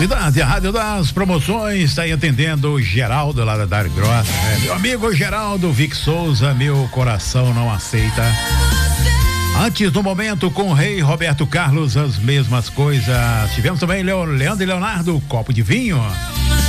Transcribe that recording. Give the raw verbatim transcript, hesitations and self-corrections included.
Cidade, a Rádio das Promoções, está aí atendendo o Geraldo lá da Dar Grossa, né? Meu amigo Geraldo, Vic Souza, meu coração não aceita. Antes do momento com o rei Roberto Carlos, as mesmas coisas. Tivemos também Leo, Leandro e Leonardo, copo de vinho.